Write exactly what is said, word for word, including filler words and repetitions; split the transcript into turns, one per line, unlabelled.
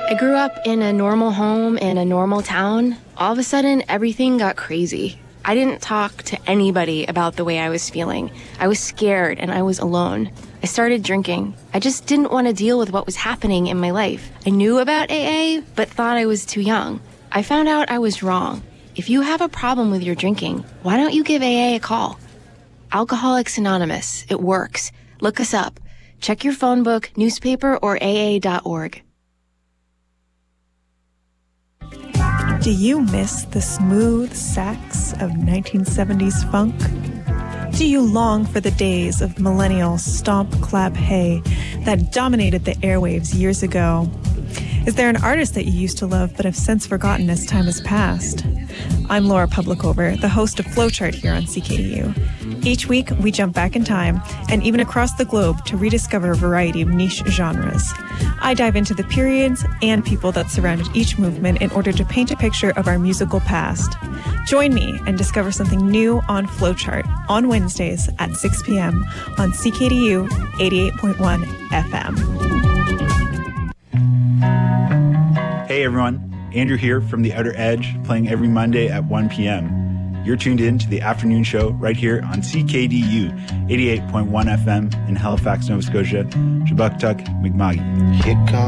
I grew up in a normal home in a normal town. All of a sudden, everything got crazy. I didn't talk to anybody about the way I was feeling. I was scared and I was alone. I started drinking. I just didn't want to deal with what was happening in my life. I knew about A A, but thought I was too young. I found out I was wrong. If you have a problem with your drinking, why don't you give A A a call? Alcoholics Anonymous. It works. Look us up. Check your phone book, newspaper, or A A dot org.
Do you miss the smooth sax of nineteen seventies funk? Do you long for the days of millennial stomp clap hey that dominated the airwaves years ago? Is there an artist that you used to love but have since forgotten as time has passed? I'm Laura Publicover, the host of Flowchart here on C K D U. Each week, we jump back in time and even across the globe to rediscover a variety of niche genres. I dive into the periods and people that surrounded each movement in order to paint a picture of our musical past. Join me and discover something new on Flowchart on Wednesdays at six p.m. on C K D U eighty-eight point one F M.
Hey everyone, Andrew here from The Outer Edge, playing every Monday at one p.m. You're tuned in to the afternoon show right here on C K D U eighty-eight point one F M in Halifax, Nova Scotia, Shabuktuk, Mi'kma'ki.
Here comes